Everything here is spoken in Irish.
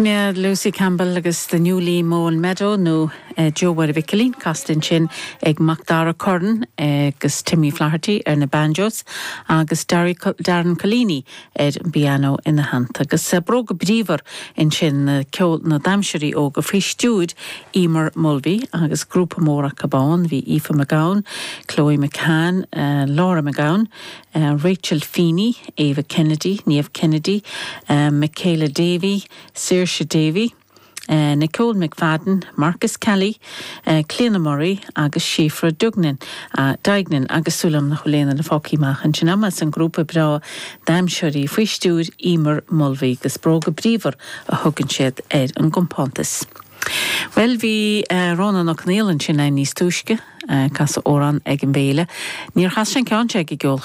Smia Lucy Campbell agus the newly mown meadow no Joe Warwick-Killeen castin sin ag Macdara Curran agus Timmy Flaherty na banjos agus Darren Collini piano in the hand agus broga bríver in sin ceol na damsherí ó go fristúd Emer Mulvey agus grúpa móra cabán hí Aoife McGowan, Chloe McCann, Laura McGowan, Rachel Feeney, Ava Kennedy, Niamh Kennedy, Michaela Davey, Saoirse Davey, Nicole McFadden, Marcus Kelly, Cléna Murray agus Siofra Duignan agus Sulam na choléna na fóciach an sinnamas an grúpa bra daimseoirí faoistúd Emer Mulvey gus bróga bríomhar a thugann siad an gcompántas. Well, vi Rona nach Nélan sin níos túisce cas óran ag an béle. Níor chas sin ceann ag i gceol